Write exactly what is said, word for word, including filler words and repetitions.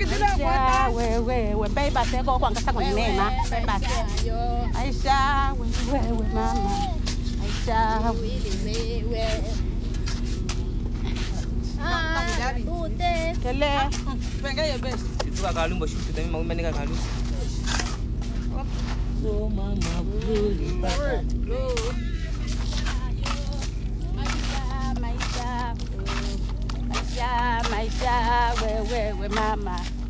Aisha wewe we beba seko kwa ngasa kwa mema beba Aisha wewe we mama Aisha wewe ah ute kele penga ye best itu kakalumba shuti tami mau menika kalu oh mama buli baba Maisha, maisha, wewe, we mama.